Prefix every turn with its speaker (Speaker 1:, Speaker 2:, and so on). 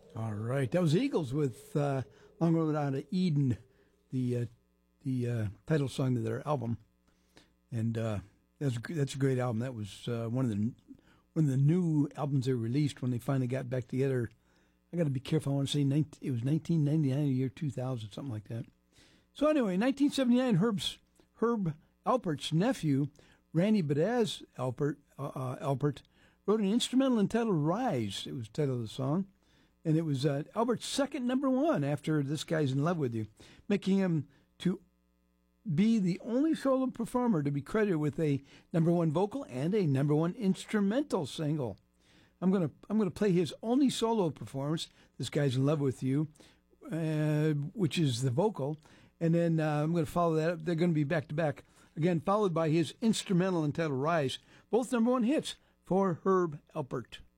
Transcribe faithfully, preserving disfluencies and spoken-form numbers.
Speaker 1: All right, that was Eagles with uh, "Long Road Out of Eden," the uh, the uh, title song to their album, and uh, that's that's a great album. That was uh, one of the one of the new albums they released when they finally got back together. I got to be careful. I want to say nineteen, it was nineteen ninety-nine, the year two thousand, something like that. So anyway, nineteen seventy-nine, Herb's Herb Alpert's nephew, Randy Badaz Alpert, uh, uh, Alpert, wrote an instrumental entitled "Rise." It was the title of the song. And it was uh, Albert's second number one after "This Guy's in Love with You," making him to be the only solo performer to be credited with a number one vocal and a number one instrumental single. I'm gonna I'm gonna play his only solo performance, "This Guy's in Love with You," uh, which is the vocal, and then uh, I'm gonna follow that up. They're gonna be back to back again, followed by his instrumental entitled "Rise," both number one hits for Herb Alpert.